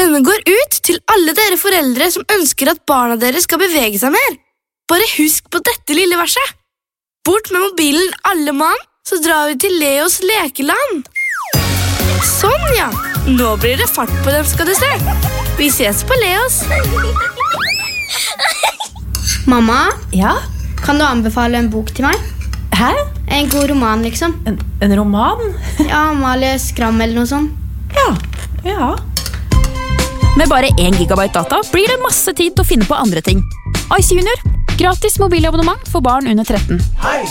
Denne går ut til alle dere foreldre som ønsker at barna deres skal bevege seg mer. Bare husk på dette lille verset. Bort med mobilen alle mann, så drar vi til Leos lekeland. Sånn ja, nå blir det fart på dem skal du se. Vi ses på Leos. Mamma, Ja? kan du anbefale en bok til meg? Hæ? En god roman liksom. En roman? Ja, Amalie Skram eller noe sånt. Ja. Med bare 1 gigabyte data blir det masse tid til å finne på andre ting. Ice Junior, gratis mobilabonnement for barn under 13.